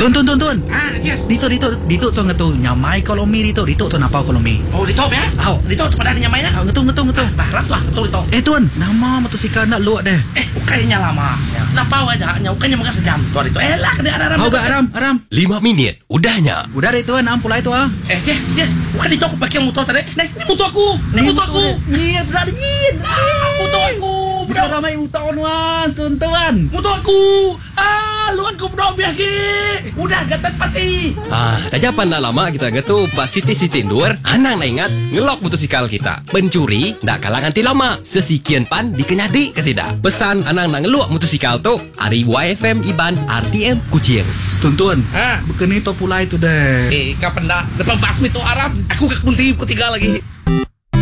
Tuan. Yes. Dito to nga to. Nyamay kolomi dito. Dito to napaw kolomi. Oh, dito ba? Dito pada nyamay na. Ngetung. Barat tu betul dito. Tuan, nama motosikal nak luak deh. Ukainya lama. Napaw aja, ukainya maga sejam. Tu dito. Lah kena Aram. Hau gak Aram? 5 minit, udahnya. Udah deh tuan, pulai tu ah. Yes. Bukan dito aku pakai motor tadi. Ni motor aku. Nyir, berada nyir. Motor aku. Bisa ramai motor nuas, tuan. Motor aku. Luan ku bro biar ke. Udah gatat pati. Tak japan nak lama kita gitu pas Siti Nur, anang nak ingat ngelok motosikal kita. Pencuri ndak kalah ganti lama. Sesikian pan dikenyadi ke sida. Pesan anang nak ngelok motosikal tu, ari YFM Iban RTM Kucing. Tuan. Bukan itu pulai tu deh. Kapan dah? Depan basmi tu Aram. Aku ke kunti ketiga lagi.